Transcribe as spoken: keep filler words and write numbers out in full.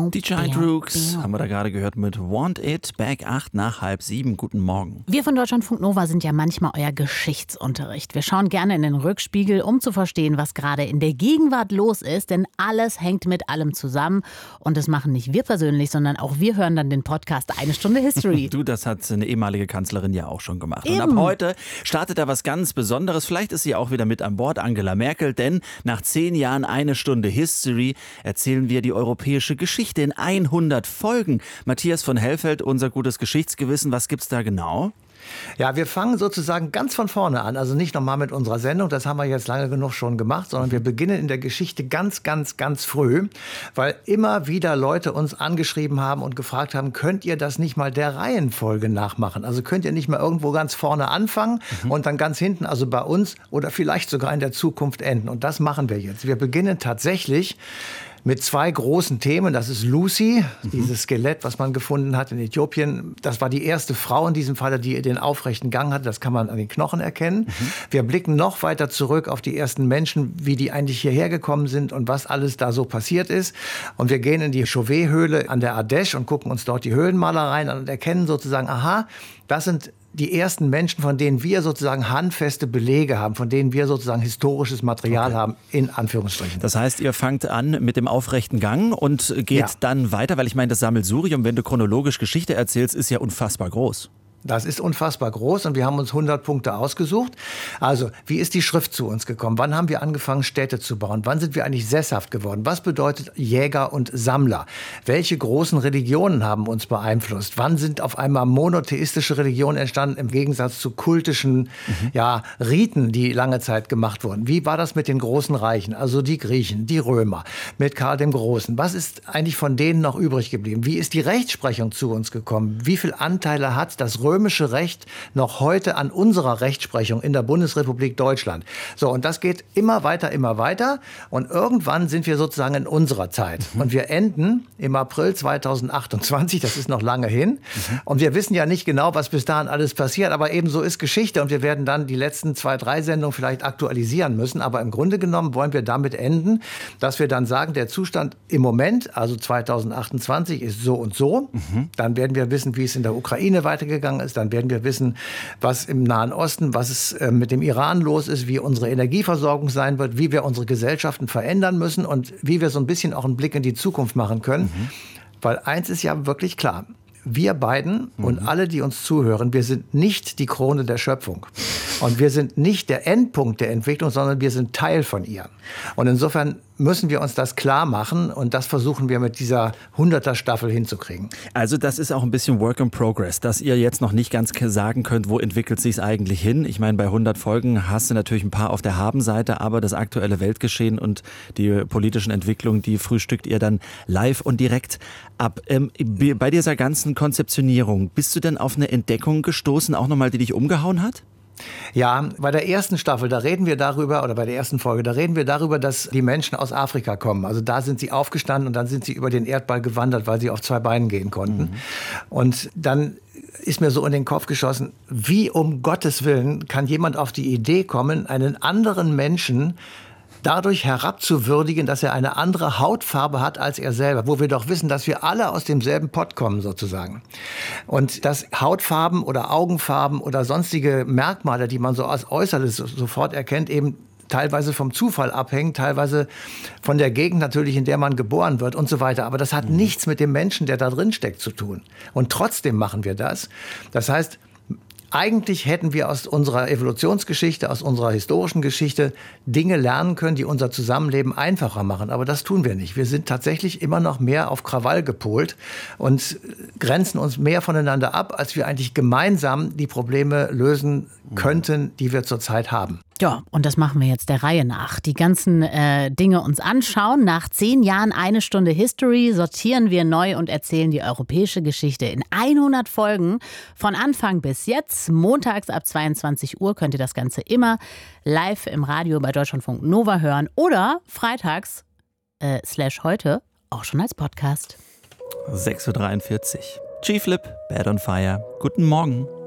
Die Giant Rooks haben wir da gerade gehört mit Want It, Back acht nach halb sieben. Guten Morgen. Wir von Deutschlandfunk Nova sind ja manchmal euer Geschichtsunterricht. Wir schauen gerne in den Rückspiegel, um zu verstehen, was gerade in der Gegenwart los ist. Denn alles hängt mit allem zusammen. Und das machen nicht wir persönlich, sondern auch wir hören dann den Podcast Eine Stunde History. Du, das hat eine ehemalige Kanzlerin ja auch schon gemacht. Eben. Und ab heute startet da was ganz Besonderes. Vielleicht ist sie auch wieder mit an Bord, Angela Merkel. Denn nach zehn Jahren Eine Stunde History erzählen wir die europäische Geschichte in hundert Folgen. Matthias von Hellfeld, unser gutes Geschichtsgewissen, was gibt's da genau? Ja, wir fangen sozusagen ganz von vorne an. Also nicht nochmal mit unserer Sendung, das haben wir jetzt lange genug schon gemacht, sondern wir beginnen in der Geschichte ganz, ganz, ganz früh, weil immer wieder Leute uns angeschrieben haben und gefragt haben, könnt ihr das nicht mal der Reihenfolge nachmachen? Also könnt ihr nicht mal irgendwo ganz vorne anfangen mhm. und dann ganz hinten, also bei uns oder vielleicht sogar in der Zukunft enden. Und das machen wir jetzt. Wir beginnen tatsächlich mit zwei großen Themen. Das ist Lucy, mhm. dieses Skelett, was man gefunden hat in Äthiopien. Das war die erste Frau in diesem Falle, die den aufrechten Gang hatte. Das kann man an den Knochen erkennen. Mhm. Wir blicken noch weiter zurück auf die ersten Menschen, wie die eigentlich hierher gekommen sind und was alles da so passiert ist. Und wir gehen in die Chauvet-Höhle an der Ardèche und gucken uns dort die Höhlenmalereien an und erkennen sozusagen, aha, das sind die ersten Menschen, von denen wir sozusagen handfeste Belege haben, von denen wir sozusagen historisches Material okay. haben, in Anführungsstrichen. Das heißt, ihr fangt an mit dem aufrechten Gang und geht ja. dann weiter, weil ich meine, das Sammelsurium, wenn du chronologisch Geschichte erzählst, ist ja unfassbar groß. Das ist unfassbar groß und wir haben uns hundert Punkte ausgesucht. Also, wie ist die Schrift zu uns gekommen? Wann haben wir angefangen, Städte zu bauen? Wann sind wir eigentlich sesshaft geworden? Was bedeutet Jäger und Sammler? Welche großen Religionen haben uns beeinflusst? Wann sind auf einmal monotheistische Religionen entstanden im Gegensatz zu kultischen mhm. ja, Riten, die lange Zeit gemacht wurden? Wie war das mit den großen Reichen? Also die Griechen, die Römer, mit Karl dem Großen. Was ist eigentlich von denen noch übrig geblieben? Wie ist die Rechtsprechung zu uns gekommen? Wie viele Anteile hat das römische Recht noch heute an unserer Rechtsprechung in der Bundesrepublik Deutschland? So, und das geht immer weiter, immer weiter. Und irgendwann sind wir sozusagen in unserer Zeit. Mhm. Und wir enden im April zweitausendachtundzwanzig, das ist noch lange hin. Mhm. Und wir wissen ja nicht genau, was bis dahin alles passiert. Aber eben so ist Geschichte. Und wir werden dann die letzten zwei, drei Sendungen vielleicht aktualisieren müssen. Aber im Grunde genommen wollen wir damit enden, dass wir dann sagen, der Zustand im Moment, also zweitausendachtundzwanzig, ist so und so. Mhm. Dann werden wir wissen, wie es in der Ukraine weitergegangen ist. Dann werden wir wissen, was im Nahen Osten, was es äh, mit dem Iran los ist, wie unsere Energieversorgung sein wird, wie wir unsere Gesellschaften verändern müssen und wie wir so ein bisschen auch einen Blick in die Zukunft machen können. Mhm. Weil eins ist ja wirklich klar. Wir beiden mhm. und alle, die uns zuhören, wir sind nicht die Krone der Schöpfung. Und wir sind nicht der Endpunkt der Entwicklung, sondern wir sind Teil von ihr. Und insofern müssen wir uns das klar machen und das versuchen wir mit dieser hunderter-Staffel hinzukriegen. Also das ist auch ein bisschen Work in Progress, dass ihr jetzt noch nicht ganz sagen könnt, wo entwickelt sich es eigentlich hin. Ich meine, bei hundert Folgen hast du natürlich ein paar auf der Habenseite, aber das aktuelle Weltgeschehen und die politischen Entwicklungen, die frühstückt ihr dann live und direkt ab. Ähm, bei dieser ganzen Konzeptionierung, bist du denn auf eine Entdeckung gestoßen, auch nochmal, die dich umgehauen hat? Ja, bei der ersten Staffel, da reden wir darüber, oder bei der ersten Folge, da reden wir darüber, dass die Menschen aus Afrika kommen. Also da sind sie aufgestanden und dann sind sie über den Erdball gewandert, weil sie auf zwei Beinen gehen konnten. Mhm. Und dann ist mir so in den Kopf geschossen, wie um Gottes Willen kann jemand auf die Idee kommen, einen anderen Menschen dadurch herabzuwürdigen, dass er eine andere Hautfarbe hat als er selber, wo wir doch wissen, dass wir alle aus demselben Pott kommen sozusagen. Und dass Hautfarben oder Augenfarben oder sonstige Merkmale, die man so als Äußerliches sofort erkennt, eben teilweise vom Zufall abhängen, teilweise von der Gegend natürlich, in der man geboren wird und so weiter. Aber das hat nichts mit dem Menschen, der da drin steckt, zu tun. Und trotzdem machen wir das. Das heißt, eigentlich hätten wir aus unserer Evolutionsgeschichte, aus unserer historischen Geschichte Dinge lernen können, die unser Zusammenleben einfacher machen. Aber das tun wir nicht. Wir sind tatsächlich immer noch mehr auf Krawall gepolt und grenzen uns mehr voneinander ab, als wir eigentlich gemeinsam die Probleme lösen könnten, die wir zurzeit haben. Ja, und das machen wir jetzt der Reihe nach. Die ganzen äh, Dinge uns anschauen. Nach zehn Jahren Eine Stunde History sortieren wir neu und erzählen die europäische Geschichte in hundert Folgen. Von Anfang bis jetzt. Montags ab zweiundzwanzig Uhr könnt ihr das Ganze immer live im Radio bei Deutschlandfunk Nova hören. Oder freitags äh, slash heute auch schon als Podcast. sechs Uhr dreiundvierzig. G-Flip, Bad on Fire. Guten Morgen.